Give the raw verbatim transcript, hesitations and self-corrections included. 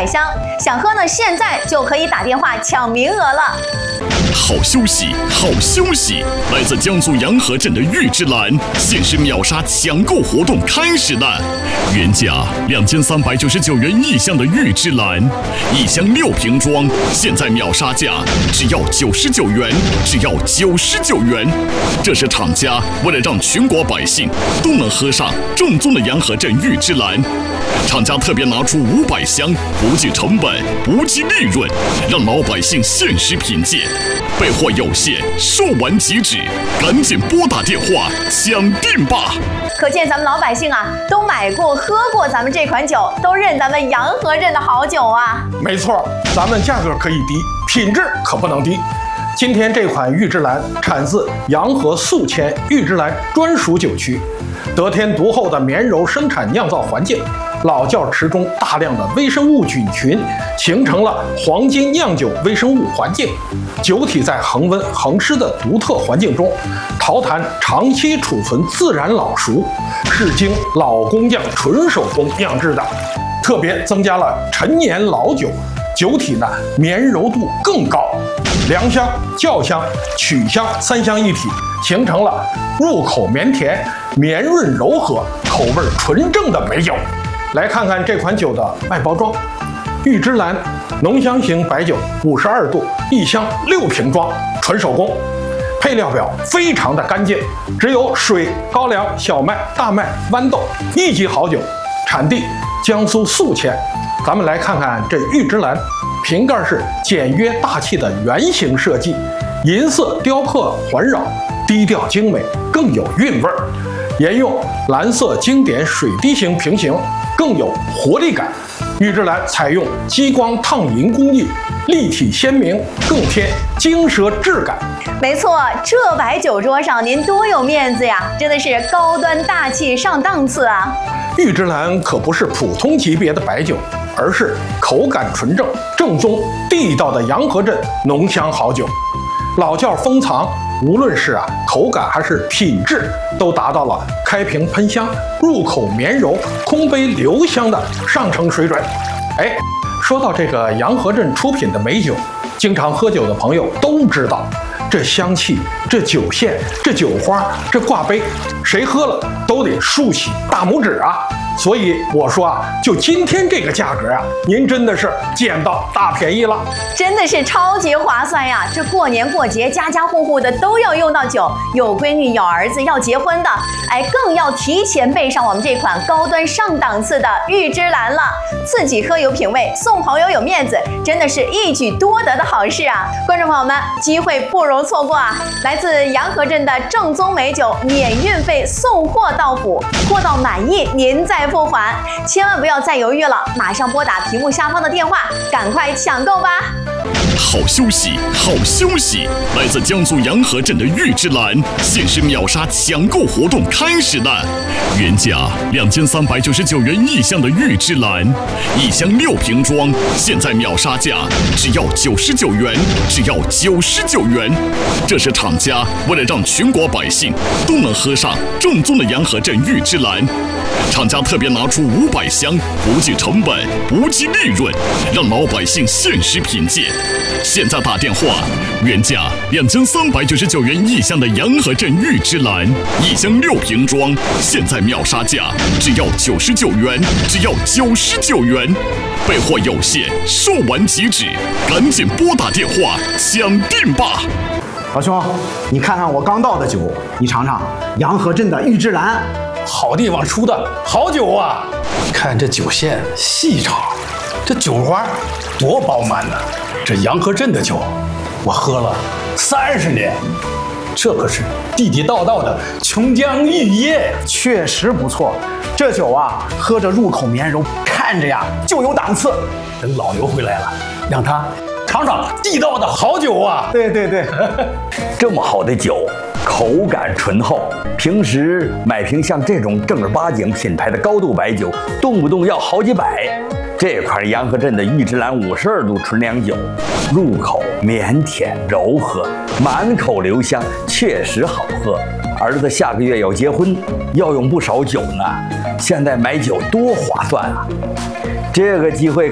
百箱，想喝呢，现在就可以打电话抢名额了。 好休息，好休息！来自江苏洋河镇的玉芝兰限时秒杀抢购活动开始了，原价两千三百九十九元一箱的玉芝兰，一箱六瓶装，现在秒杀价只要九十九元，只要九十九元。这是厂家为了让全国百姓都能喝上正宗的洋河镇玉芝兰，厂家特别拿出五百箱，不计成本，不计利润，让老百姓限时品鉴。备货有限，售完即止，赶紧拨打电话抢订吧！ 可见咱们老百姓啊，都买过、喝过咱们这款酒，都认咱们洋河镇的好酒啊。 没错，咱们价格可以低，品质可不能低。今天这款玉芝兰产自洋河宿迁玉芝兰专属酒区，得天独厚的绵柔生产酿造环境，老窖池中大量的微生物菌群形成了黄金酿酒微生物环境，酒体在恒温恒湿的独特环境中，陶坛长期储存自然老熟，是经老工匠纯手工酿制的，特别增加了陈年老酒，酒体呢绵柔度更高，凉香、酵香、曲香三香一体，形成了入口绵甜、绵润柔和、口味纯正的美酒。来看看这款酒的外包装，玉芝兰浓香型白酒，五十二度，一箱六瓶装，纯手工。配料表非常的干净，只有水、高粱、小麦、大麦、豌豆，一级好酒。产地江苏宿迁。咱们来看看这玉芝兰，瓶盖是简约大气的圆形设计，银色雕刻环绕，低调精美，更有韵味儿。沿用蓝色经典水滴形瓶型，更有活力感。玉芝兰采用激光烫银工艺，立体鲜明，更添精奢质感。 没错，这摆酒桌上您多有面子呀，真的是高端大气上档次啊！ 玉芝兰可不是普通级别的白酒，而是口感纯正、正宗地道的洋河镇浓香好酒。老窖封藏，无论是啊口感还是品质，都达到了开瓶喷香、入口绵柔、空杯留香的上乘水准。哎，说到这个洋河镇出品的美酒，经常喝酒的朋友都知道，这香气、这酒线、这酒花、这挂杯，谁喝了都得竖起大拇指啊！所以我说啊，就今天这个价格啊，您真的是捡到大便宜了， 真的是超级划算呀！这过年过节，家家户户的都要用到酒，有闺女、有儿子要结婚的，哎，更要提前备上我们这款高端上档次的玉芝兰了。自己喝有品味，送朋友有面子，真的是一举多得的好事啊！观众朋友们，机会不容错过啊！来自洋河镇的正宗美酒，免运费送货到府，货到满意您再付款，千万不要再犹豫了，马上拨打屏幕下方的电话，赶快抢购吧！ 好休息，好休息！来自江苏洋河镇的玉芝兰限时秒杀抢购活动开始了，原价两千三百九十九元一箱的玉芝兰，一箱六瓶装，现在秒杀价只要九十九元，只要九十九元。这是厂家为了让全国百姓都能喝上正宗的洋河镇玉芝兰，厂家特别拿出五百箱，不计成本，不计利润，让老百姓限时品鉴。现在打电话，原价两千三百九十九元一箱的洋河镇玉芝兰，一箱六瓶装，现在秒杀价只要九十九元，只要九十九元。备货有限，售完即止，赶紧拨打电话抢订吧！ 老兄，你看看我刚倒的酒，你尝尝洋河镇的玉芝兰， 好地方出的好酒啊！看这酒线细长，这酒花多饱满呢！这洋河镇的酒，我喝了三十年，这可是地地道道的琼浆玉液， 确实不错。这酒啊，喝着入口绵柔，看着呀就有档次。 等老刘回来了，让他尝尝地道的好酒啊！ 对对对， 这么好的酒，口感醇厚，平时买瓶像这种正儿八经品牌的高度白酒，动不动要好几百。这款洋河镇的玉芝兰五十二度纯粮酒，入口绵甜柔和，满口留香，确实好喝。儿子下个月要结婚，要用不少酒呢，现在买酒多划算啊！这个机会